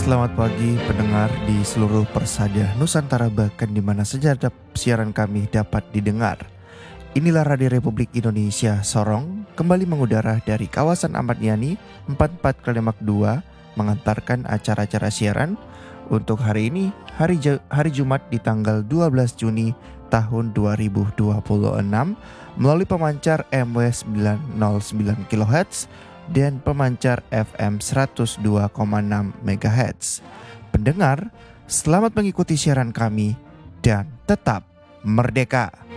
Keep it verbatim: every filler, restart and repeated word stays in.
Selamat pagi pendengar di seluruh persada Nusantara, bahkan di mana saja siaran kami dapat didengar. Inilah Radio Republik Indonesia Sorong kembali mengudara dari kawasan Ahmad Yani empat puluh empat Kalimak dua, mengantarkan acara-acara siaran untuk hari ini, hari, hari Jumat di tanggal dua belas Juni tahun dua ribu dua puluh enam melalui pemancar M W sembilan nol sembilan kilohertz dan pemancar F M seratus dua koma enam megahertz. Pendengar, selamat mengikuti siaran kami dan tetap merdeka.